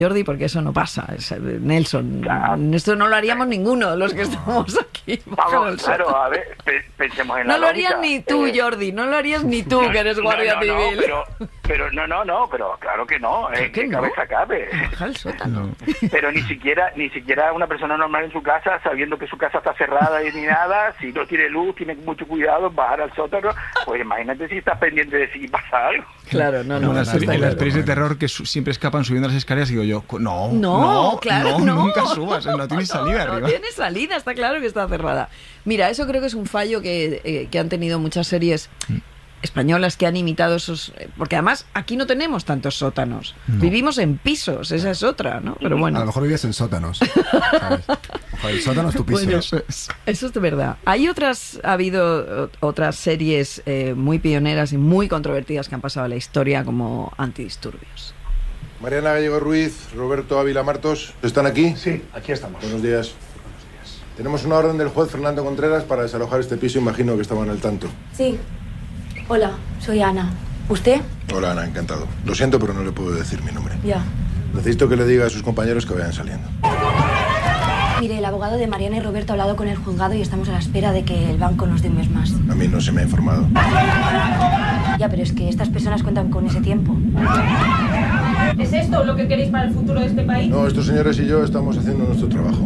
Jordi, porque eso no pasa. Nelson, esto no lo haríamos ninguno de los que estamos aquí. Vamos, claro, a ver, pensemos en la no lo harías ni tú, Jordi, no lo harías ni tú, que eres guardia civil. Pero pero claro que no, que cabeza cabe. Baja el sótano. Pero ni siquiera una persona normal en su casa, sabiendo que su casa está cerrada y ni nada, si no tiene luz, tiene mucho cuidado en bajar al sótano, pues imagínate si estás pendiente de si pasa algo. Claro, no. Las pelis de terror que siempre escapan subiendo las escaleras y digo yo, claro, nunca subas, no tienes salida arriba. No tienes salida, está claro que está cerrada. Mira, eso creo que es un fallo que han tenido muchas series españolas que han imitado esos... Porque además aquí no tenemos tantos sótanos. Vivimos en pisos, esa es otra, ¿no? Pero bueno. A lo mejor vivías en sótanos, ¿sabes? El sótano es tu piso. Bueno, eso es de verdad. Ha habido otras series muy pioneras y muy controvertidas que han pasado a la historia, como Antidisturbios. Mariana Gallego Ruiz, Roberto Ávila Martos, ¿están aquí? Sí, aquí estamos. Buenos días. Tenemos una orden del juez Fernando Contreras para desalojar este piso, imagino que estaban al tanto. Sí. Hola, soy Ana. ¿Usted? Hola, Ana, encantado. Lo siento, pero no le puedo decir mi nombre. Ya. Necesito que le diga a sus compañeros que vayan saliendo. Mire, el abogado de Mariana y Roberto ha hablado con el juzgado y estamos a la espera de que el banco nos dé un mes más. A mí no se me ha informado. Ya, pero es que estas personas cuentan con ese tiempo. ¿Es esto lo que queréis para el futuro de este país? No, estos señores y yo estamos haciendo nuestro trabajo.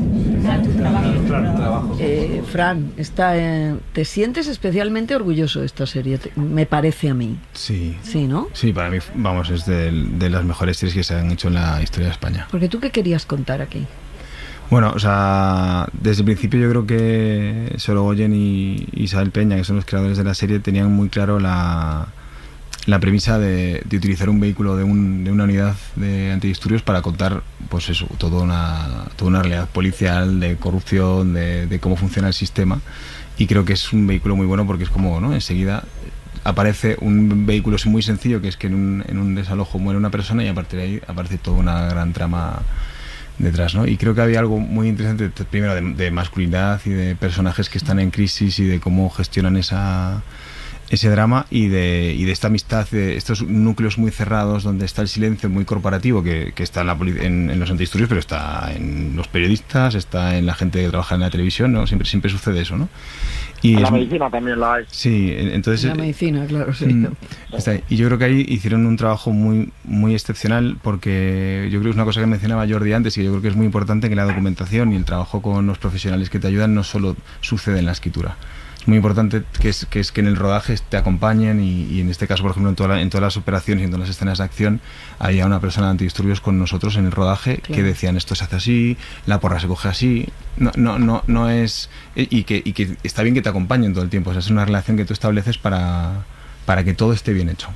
Fran, ¿te sientes especialmente orgulloso de esta serie? Me parece a mí. Sí. Sí, ¿no? Sí, para mí, vamos, es de las mejores series que se han hecho en la historia de España. Porque ¿tú qué querías contar aquí? Bueno, o sea, desde el principio yo creo que Sorogoyen y Isabel Peña, que son los creadores de la serie, tenían muy claro la premisa de utilizar un vehículo de una unidad de antidisturbios para contar, pues eso, toda una realidad policial, de corrupción, de cómo funciona el sistema. Y creo que es un vehículo muy bueno porque es como, ¿no? Enseguida aparece un vehículo muy sencillo, que es que en un desalojo muere una persona y a partir de ahí aparece toda una gran trama detrás, ¿no? Y creo que había algo muy interesante, primero de masculinidad y de personajes que están en crisis y de cómo gestionan ese drama y de esta amistad, de estos núcleos muy cerrados donde está el silencio muy corporativo que está en los antidisturbios, pero está en los periodistas, está en la gente que trabaja en la televisión, ¿no? Siempre sucede eso, ¿no? Y la medicina también la hay. Sí, entonces... La medicina, claro, sí. Y yo creo que ahí hicieron un trabajo muy, muy excepcional, porque yo creo que es una cosa que mencionaba Jordi antes y yo creo que es muy importante que la documentación y el trabajo con los profesionales que te ayudan no solo sucede en la escritura. Muy importante que es que en el rodaje te acompañen y en este caso, por ejemplo, en todas las operaciones y en todas las escenas de acción había una persona de antidisturbios con nosotros en el rodaje, claro, que decían esto se hace así, la porra se coge así, no es... Y que está bien que te acompañen todo el tiempo, o sea, es una relación que tú estableces para que todo esté bien hecho.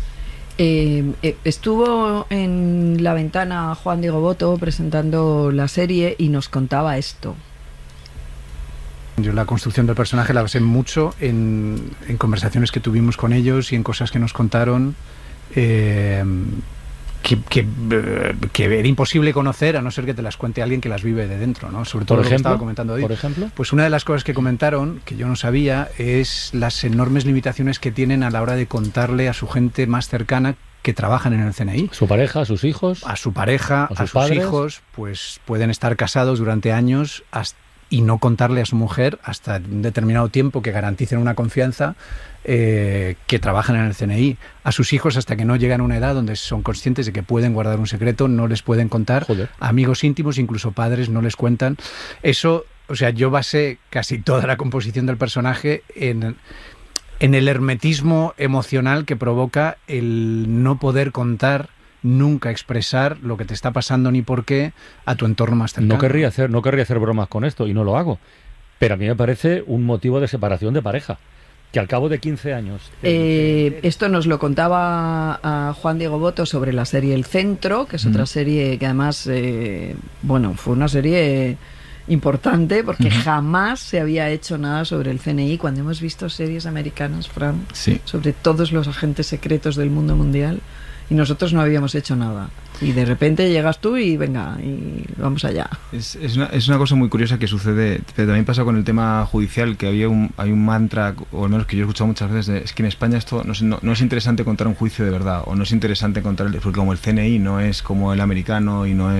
Estuvo en La Ventana Juan Diego Boto presentando la serie y nos contaba esto. Yo la construcción del personaje la basé mucho en conversaciones que tuvimos con ellos y en cosas que nos contaron que era imposible conocer a no ser que te las cuente alguien que las vive de dentro, ¿no? Sobre todo lo que estaba comentando hoy. ¿Por ejemplo? Pues una de las cosas que comentaron, que yo no sabía, es las enormes limitaciones que tienen a la hora de contarle a su gente más cercana que trabajan en el CNI. ¿Su pareja, a sus hijos? A su pareja, a sus padres. hijos, pues pueden estar casados durante años y no contarle a su mujer hasta un determinado tiempo que garanticen una confianza que trabajan en el CNI. A sus hijos, hasta que no llegan a una edad donde son conscientes de que pueden guardar un secreto, no les pueden contar. Joder. Amigos íntimos, incluso padres, no les cuentan. Eso, o sea, yo basé casi toda la composición del personaje en el hermetismo emocional que provoca el no poder contar, nunca expresar lo que te está pasando ni por qué a tu entorno más cercano. No querría hacer bromas con esto y no lo hago, pero a mí me parece un motivo de separación de pareja, que al cabo de 15 años... Esto nos lo contaba a Juan Diego Boto sobre la serie El Centro, que es otra serie que además, fue una serie importante porque jamás se había hecho nada sobre el CNI. Cuando hemos visto series americanas, Fran, sí, sobre todos los agentes secretos del mundo mundial, y nosotros no habíamos hecho nada. Y de repente llegas tú y venga, y vamos allá. Es una cosa muy curiosa que sucede, pero también pasa con el tema judicial, que hay un mantra, o al menos que yo he escuchado muchas veces, es que en España esto no es interesante contar un juicio de verdad, o no es interesante contar, porque como el CNI no es como el americano y no es